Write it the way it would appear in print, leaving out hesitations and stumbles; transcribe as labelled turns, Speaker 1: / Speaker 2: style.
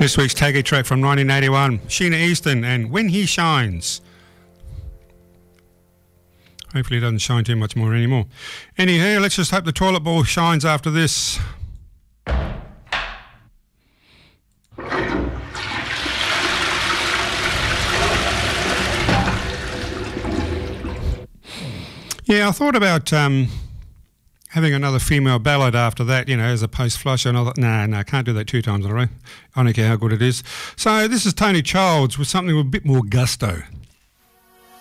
Speaker 1: This week's Taggy track from 1981, Sheena Easton and When He Shines. Hopefully it doesn't shine too much more anymore. Anyhow, let's just hope the toilet bowl shines after this. Yeah, I thought about having another female ballad after that, you know, as a post-flusher, and I thought, no, I can't do that 2 times in a row. I don't care how good it is. So this is Tony Childs with something with a bit more gusto.